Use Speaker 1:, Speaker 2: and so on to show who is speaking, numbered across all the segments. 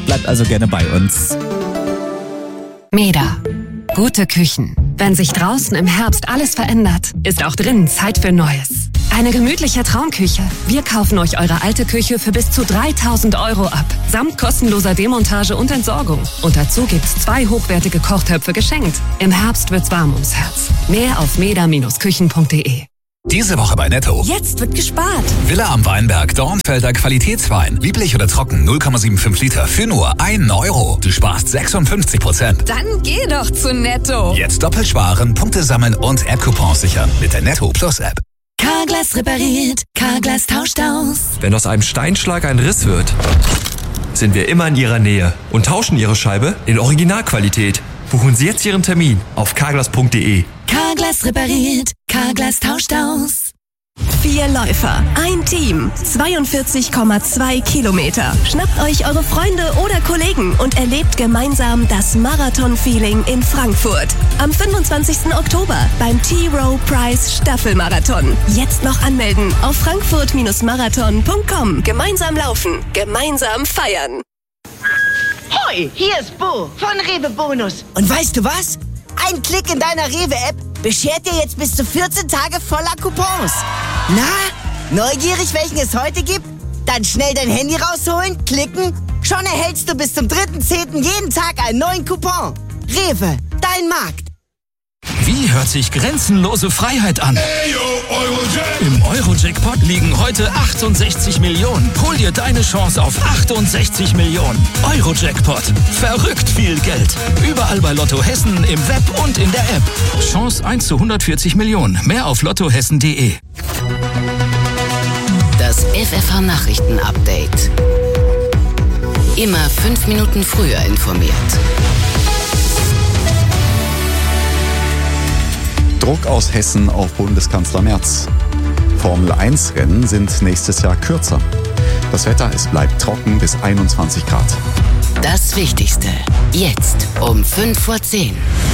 Speaker 1: Bleibt also gerne bei uns.
Speaker 2: Meda. Gute Küchen. Wenn sich draußen im Herbst alles verändert, ist auch drinnen Zeit für Neues. Eine gemütliche Traumküche. Wir kaufen euch eure alte Küche für bis zu 3.000 € ab. Samt kostenloser Demontage und Entsorgung. Und dazu gibt's 2 hochwertige Kochtöpfe geschenkt. Im Herbst wird's warm ums Herz. Mehr auf meda-küchen.de.
Speaker 3: Diese Woche bei Netto.
Speaker 4: Jetzt wird gespart.
Speaker 3: Villa am Weinberg, Dornfelder Qualitätswein. Lieblich oder trocken, 0,75 Liter für nur 1 €. Du sparst 56%.
Speaker 4: Dann geh doch zu Netto.
Speaker 3: Jetzt doppelt sparen, Punkte sammeln und App-Coupons sichern mit der Netto Plus App.
Speaker 4: Carglass repariert, Carglass tauscht aus.
Speaker 5: Wenn aus einem Steinschlag ein Riss wird, sind wir immer in Ihrer Nähe und tauschen Ihre Scheibe in Originalqualität. Buchen Sie jetzt Ihren Termin auf carglass.de.
Speaker 4: Carglass repariert, Carglass tauscht aus. 4 Läufer, ein Team, 42,2 Kilometer. Schnappt euch eure Freunde oder Kollegen und erlebt gemeinsam das Marathon-Feeling in Frankfurt. Am 25. Oktober beim T-Row Prize Staffelmarathon. Jetzt noch anmelden auf frankfurt-marathon.com. Gemeinsam laufen, gemeinsam feiern.
Speaker 6: Hoi, hier ist Bo von Rewe Bonus.
Speaker 7: Und weißt du was? Ein Klick in deiner Rewe-App beschert dir jetzt bis zu 14 Tage voller Coupons. Na, neugierig, welchen es heute gibt? Dann schnell dein Handy rausholen, klicken. Schon erhältst du bis zum 3.10. jeden Tag einen neuen Coupon. Rewe, dein Markt.
Speaker 3: Wie hört sich grenzenlose Freiheit an? Im Euro-Jackpot liegen heute 68 Millionen. Hol dir deine Chance auf 68 Millionen. Euro-Jackpot. Verrückt viel Geld. Überall bei Lotto Hessen, im Web und in der App. Chance 1 zu 140 Millionen. Mehr auf lottohessen.de.
Speaker 8: Das FFH-Nachrichten-Update. Immer 5 Minuten früher informiert.
Speaker 9: Druck aus Hessen auf Bundeskanzler Merz. Formel-1-Rennen sind nächstes Jahr kürzer. Das Wetter, es bleibt trocken bis 21 Grad.
Speaker 8: Das Wichtigste, jetzt um 5:10 Uhr.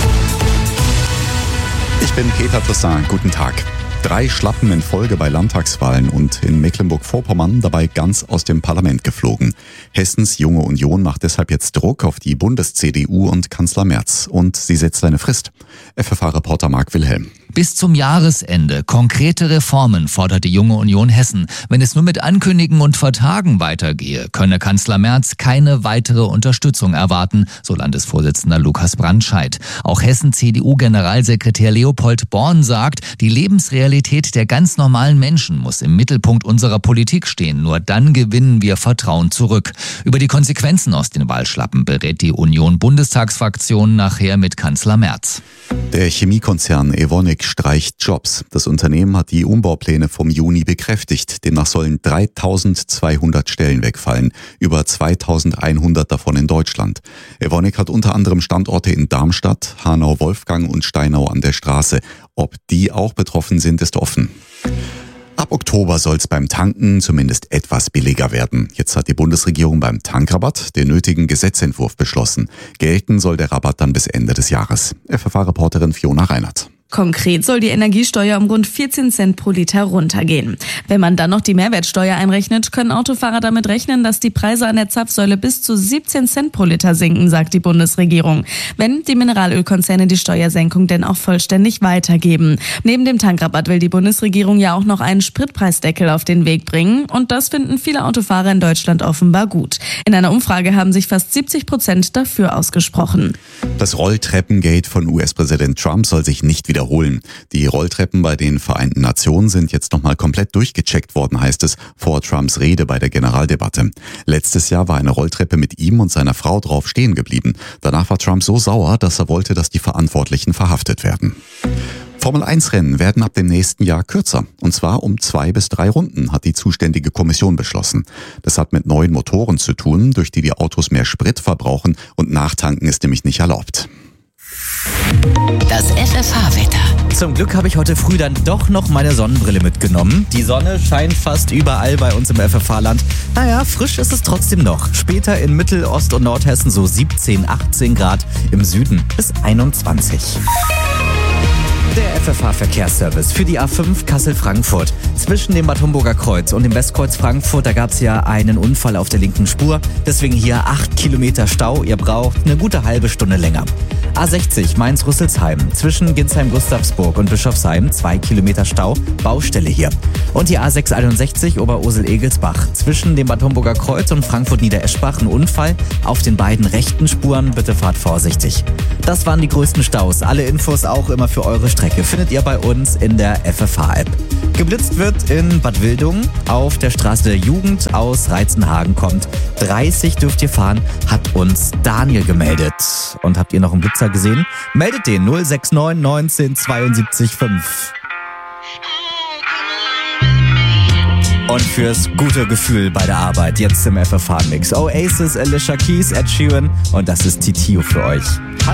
Speaker 9: Ich bin Peter Tristan, guten Tag. 3 Schlappen in Folge bei Landtagswahlen und in Mecklenburg-Vorpommern dabei ganz aus dem Parlament geflogen. Hessens Junge Union macht deshalb jetzt Druck auf die Bundes-CDU und Kanzler Merz. Und sie setzt eine Frist. FFH-Reporter Marc Wilhelm.
Speaker 10: Bis zum Jahresende konkrete Reformen fordert die Junge Union Hessen. Wenn es nur mit Ankündigen und Vertagen weitergehe, könne Kanzler Merz keine weitere Unterstützung erwarten, so Landesvorsitzender Lukas Brandscheid. Auch Hessen-CDU-Generalsekretär Leopold Born sagt, die Lebensrealität der ganz normalen Menschen muss im Mittelpunkt unserer Politik stehen. Nur dann gewinnen wir Vertrauen zurück. Über die Konsequenzen aus den Wahlschlappen berät die Union-Bundestagsfraktion nachher mit Kanzler Merz.
Speaker 9: Der Chemiekonzern Evonik streicht Jobs. Das Unternehmen hat die Umbaupläne vom Juni bekräftigt. Demnach sollen 3.200 Stellen wegfallen, über 2.100 davon in Deutschland. Evonik hat unter anderem Standorte in Darmstadt, Hanau-Wolfgang und Steinau an der Straße. Ob die auch betroffen sind, ist offen. Ab Oktober soll es beim Tanken zumindest etwas billiger werden. Jetzt hat die Bundesregierung beim Tankrabatt den nötigen Gesetzentwurf beschlossen. Gelten soll der Rabatt dann bis Ende des Jahres. FFH-Reporterin Fiona Reinhardt.
Speaker 11: Konkret soll die Energiesteuer um rund 14 Cent pro Liter runtergehen. Wenn man dann noch die Mehrwertsteuer einrechnet, können Autofahrer damit rechnen, dass die Preise an der Zapfsäule bis zu 17 Cent pro Liter sinken, sagt die Bundesregierung. Wenn die Mineralölkonzerne die Steuersenkung denn auch vollständig weitergeben. Neben dem Tankrabatt will die Bundesregierung ja auch noch einen Spritpreisdeckel auf den Weg bringen. Und das finden viele Autofahrer in Deutschland offenbar gut. In einer Umfrage haben sich fast 70% dafür ausgesprochen.
Speaker 9: Das Rolltreppengate von US-Präsident Trump soll sich nicht wiederholen. Die Rolltreppen bei den Vereinten Nationen sind jetzt nochmal komplett durchgecheckt worden, heißt es, vor Trumps Rede bei der Generaldebatte. Letztes Jahr war eine Rolltreppe mit ihm und seiner Frau drauf stehen geblieben. Danach war Trump so sauer, dass er wollte, dass die Verantwortlichen verhaftet werden. Formel-1-Rennen werden ab dem nächsten Jahr kürzer. Und zwar um 2 bis 3 Runden, hat die zuständige Kommission beschlossen. Das hat mit neuen Motoren zu tun, durch die Autos mehr Sprit verbrauchen und Nachtanken ist nämlich nicht erlaubt.
Speaker 8: Das FFH-Wetter.
Speaker 1: Zum Glück habe ich heute früh dann doch noch meine Sonnenbrille mitgenommen. Die Sonne scheint fast überall bei uns im FFH-Land. Naja, frisch ist es trotzdem noch. Später in Mittel-, Ost- und Nordhessen so 17, 18 Grad. Im Süden bis 21. Der FFH-Verkehrsservice für die A5 Kassel-Frankfurt. Zwischen dem Bad Homburger Kreuz und dem Westkreuz Frankfurt, da gab es ja einen Unfall auf der linken Spur. Deswegen hier 8 Kilometer Stau. Ihr braucht eine gute halbe Stunde länger. A60 Mainz-Rüsselsheim. Zwischen Ginsheim-Gustavsburg und Bischofsheim 2 Kilometer Stau. Baustelle hier. Und die A661 Oberursel-Egelsbach. Zwischen dem Bad Homburger Kreuz und Frankfurt-Niedereschbach ein Unfall. Auf den beiden rechten Spuren bitte fahrt vorsichtig. Das waren die größten Staus. Alle Infos auch immer für eure Strecke findet ihr bei uns in der FFH-App. Geblitzt wird in Bad Wildungen auf der Straße der Jugend aus Reizenhagen kommt. 30 dürft ihr fahren, hat uns Daniel gemeldet. Und habt ihr noch einen Blitzer gesehen? Meldet den 069 19 72 5. Und fürs gute Gefühl bei der Arbeit jetzt im FFH-Mix. Oasis, Alicia Keys, Ed Sheeran und das ist Titio für euch. Hallo.